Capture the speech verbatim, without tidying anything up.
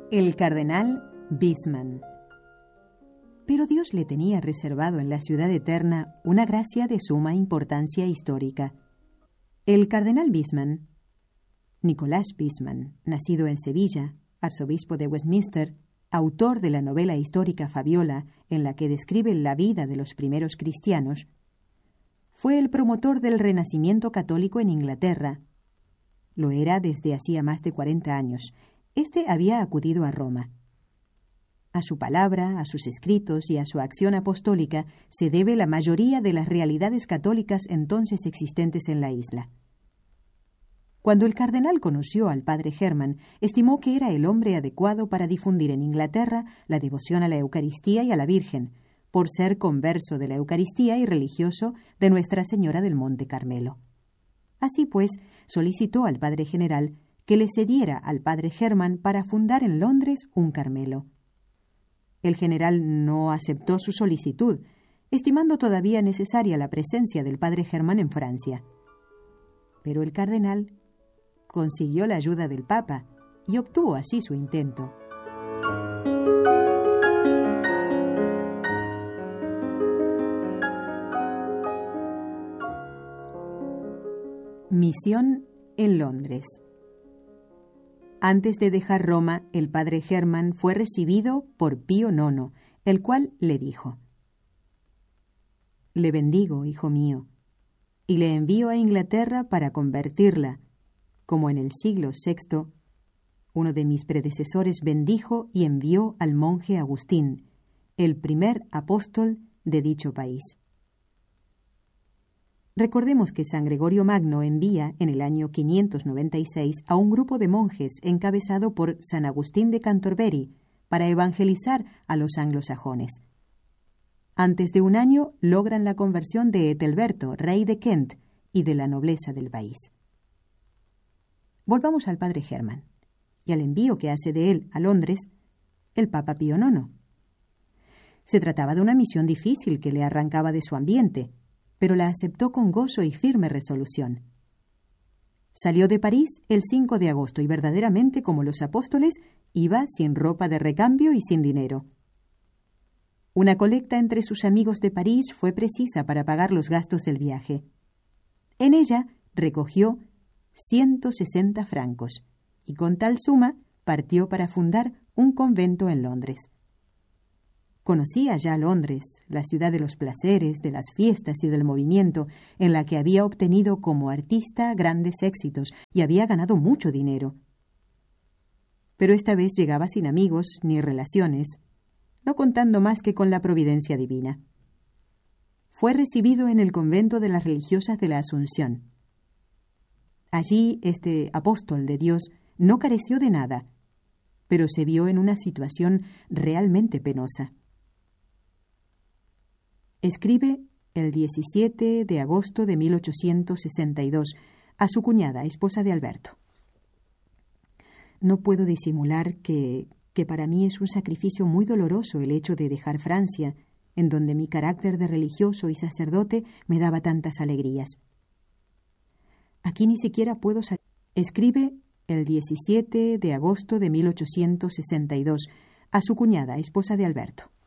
El cardenal Wiseman. Pero Dios le tenía reservado en la ciudad eterna una gracia de suma importancia histórica. El cardenal Wiseman, Nicolás Wiseman, nacido en Sevilla, arzobispo de Westminster, autor de la novela histórica Fabiola, en la que describe la vida de los primeros cristianos, fue el promotor del renacimiento católico en Inglaterra. Lo era desde hacía más de cuarenta años. Este había acudido a Roma. A su palabra, a sus escritos y a su acción apostólica se debe la mayoría de las realidades católicas entonces existentes en la isla. Cuando el cardenal conoció al padre Hermann, estimó que era el hombre adecuado para difundir en Inglaterra la devoción a la Eucaristía y a la Virgen, por ser converso de la Eucaristía y religioso de Nuestra Señora del Monte Carmelo. Así pues, solicitó al padre general que le cediera al padre Hermann para fundar en Londres un Carmelo. El general no aceptó su solicitud, estimando todavía necesaria la presencia del padre Hermann en Francia. Pero el cardenal consiguió la ayuda del Papa y obtuvo así su intento. Misión en Londres. Antes de dejar Roma, el padre Hermann fue recibido por Pío nono, el cual le dijo: «Le bendigo, hijo mío, y le envío a Inglaterra para convertirla, como en el siglo sexto, uno de mis predecesores bendijo y envió al monje Agustín, el primer apóstol de dicho país». Recordemos que San Gregorio Magno envía en el año quinientos noventa y seis a un grupo de monjes encabezado por San Agustín de Canterbury para evangelizar a los anglosajones. Antes de un año logran la conversión de Ethelberto, rey de Kent, y de la nobleza del país. Volvamos al padre Hermann y al envío que hace de él a Londres el Papa Pío nono. Se trataba de una misión difícil que le arrancaba de su ambiente, pero la aceptó con gozo y firme resolución. Salió de París el cinco de agosto y verdaderamente, como los apóstoles, iba sin ropa de recambio y sin dinero. Una colecta entre sus amigos de París fue precisa para pagar los gastos del viaje. En ella recogió ciento sesenta francos y con tal suma partió para fundar un convento en Londres. Conocía ya Londres, la ciudad de los placeres, de las fiestas y del movimiento, en la que había obtenido como artista grandes éxitos y había ganado mucho dinero. Pero esta vez llegaba sin amigos ni relaciones, no contando más que con la providencia divina. Fue recibido en el convento de las religiosas de la Asunción. Allí este apóstol de Dios no careció de nada, pero se vio en una situación realmente penosa. Escribe el diecisiete de agosto de mil ochocientos sesenta y dos a su cuñada, esposa de Alberto. No puedo disimular que, que para mí es un sacrificio muy doloroso el hecho de dejar Francia, en donde mi carácter de religioso y sacerdote me daba tantas alegrías. Aquí ni siquiera puedo salir. Escribe el diecisiete de agosto de mil ochocientos sesenta y dos a su cuñada, esposa de Alberto.